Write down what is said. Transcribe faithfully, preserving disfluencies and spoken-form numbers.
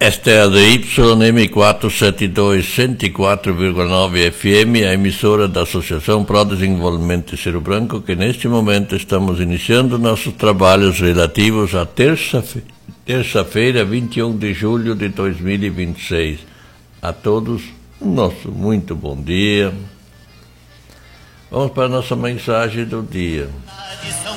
Esta é a D Y M quatrocentos e setenta e dois, cento e quatro vírgula nove F M, a emissora da Associação Pro Desenvolvimento de Cerro Branco, que neste momento estamos iniciando nossos trabalhos relativos à terça-feira, terça-feira, vinte e um de julho de dois mil e vinte e seis. A todos, nosso muito bom dia. Vamos para a nossa mensagem do dia.